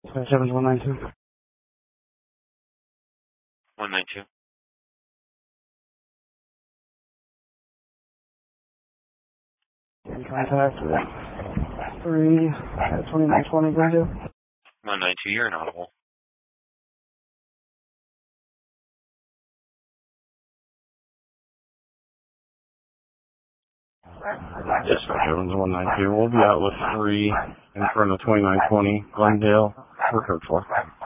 192. 192. Contact 3 at 2920, Glendale. 192, you're inaudible. Yes, sir. Evans 192. We'll be out with 3 in front of 2920 Glendale. We're code 4.